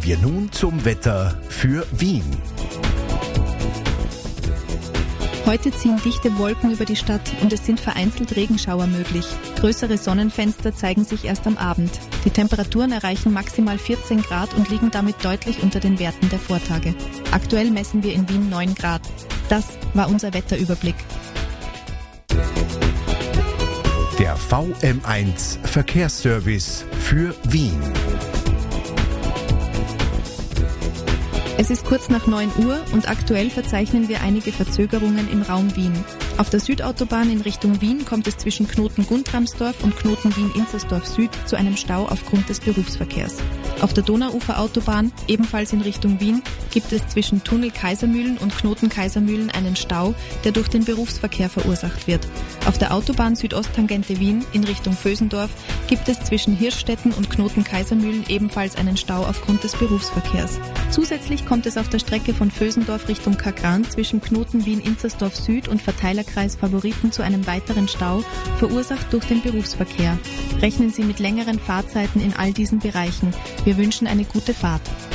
wir nun zum Wetter für Wien. Heute ziehen dichte Wolken über die Stadt und es sind vereinzelt Regenschauer möglich. Größere Sonnenfenster zeigen sich erst am Abend. Die Temperaturen erreichen maximal 14 Grad und liegen damit deutlich unter den Werten der Vortage. Aktuell messen wir in Wien 9 Grad. Das war unser Wetterüberblick. Der VM1 Verkehrsservice für Wien. Es ist kurz nach 9 Uhr und aktuell verzeichnen wir einige Verzögerungen im Raum Wien. Auf der Südautobahn in Richtung Wien kommt es zwischen Knoten Guntramsdorf und Knoten Wien-Inzersdorf Süd zu einem Stau aufgrund des Berufsverkehrs. Auf der Donauferautobahn, ebenfalls in Richtung Wien, gibt es zwischen Tunnel Kaisermühlen und Knoten Kaisermühlen einen Stau, der durch den Berufsverkehr verursacht wird. Auf der Autobahn Südosttangente Wien in Richtung Vösendorf gibt es zwischen Hirschstetten und Knoten Kaisermühlen ebenfalls einen Stau aufgrund des Berufsverkehrs. Zusätzlich kommt es auf der Strecke von Vösendorf Richtung Kagran zwischen Knoten Wien-Inzersdorf Süd und Verteilerkreis Favoriten zu einem weiteren Stau, verursacht durch den Berufsverkehr. Rechnen Sie mit längeren Fahrzeiten in all diesen Bereichen. Wir wünschen eine gute Fahrt.